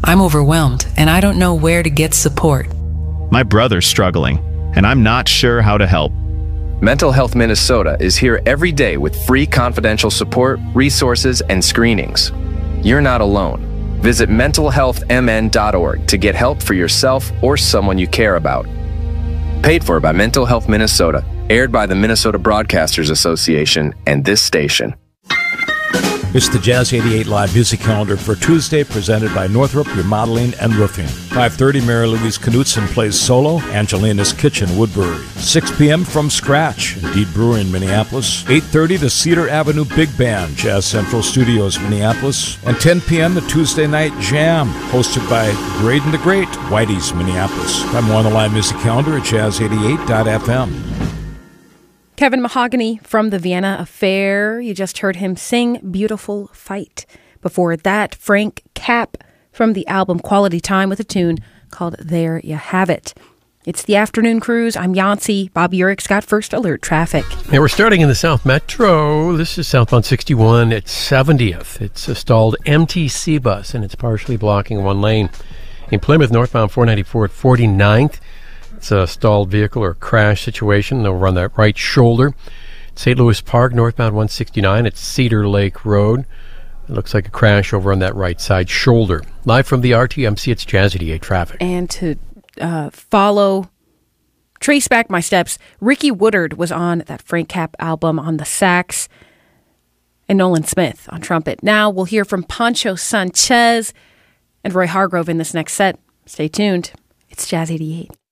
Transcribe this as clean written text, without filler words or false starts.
I'm overwhelmed, and I don't know where to get support. My brother's struggling, and I'm not sure how to help. Mental Health Minnesota is here every day with free confidential support, resources, and screenings. You're not alone. Visit mentalhealthmn.org to get help for yourself or someone you care about. Paid for by Mental Health Minnesota, aired by the Minnesota Broadcasters Association and this station. It's the Jazz 88 Live Music Calendar for Tuesday, presented by Northrop Remodeling and Roofing. 5:30, Mary Louise Knutson plays solo, Angelina's Kitchen, Woodbury. 6 p.m. From Scratch, Indeed Brewery in Minneapolis. 8:30, the Cedar Avenue Big Band, Jazz Central Studios, Minneapolis. And 10 p.m., the Tuesday Night Jam, hosted by Graydon the Great, Whitey's, Minneapolis. I'm more on the Live Music Calendar at jazz88.fm. Kevin Mahogany from the Vienna Affair. You just heard him sing Beautiful Fight. Before that, Frank Capp from the album Quality Time with a tune called There You Have It. It's the Afternoon Cruise. I'm Yancey. Bob Urick's got First Alert traffic. Yeah, we're starting in the South Metro. This is southbound 61 at 70th. It's a stalled MTC bus, and it's partially blocking one lane. In Plymouth, northbound 494 at 49th. It's a stalled vehicle or crash situation over on that right shoulder. St. Louis Park, northbound 169 at Cedar Lake Road. It looks like a crash over on that right side shoulder. Live from the RTMC, it's Jazz 88 traffic. And to trace back my steps, Ricky Woodard was on that Frank Capp album on the sax, and Nolan Smith on trumpet. Now we'll hear from Pancho Sanchez and Roy Hargrove in this next set. Stay tuned. It's Jazz 88.